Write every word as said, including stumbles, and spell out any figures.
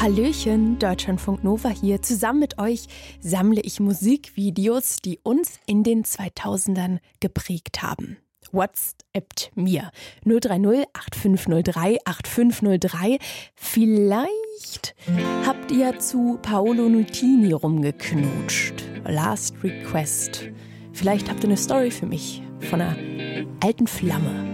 Hallöchen, Deutschlandfunk Nova hier. Zusammen mit euch sammle ich Musikvideos, die uns in den zweitausendern geprägt haben. WhatsAppt mir null drei null acht fünf null drei acht fünf null drei. Vielleicht habt ihr zu Paolo Nutini rumgeknutscht. Last Request. Vielleicht habt ihr eine Story für mich von einer alten Flamme.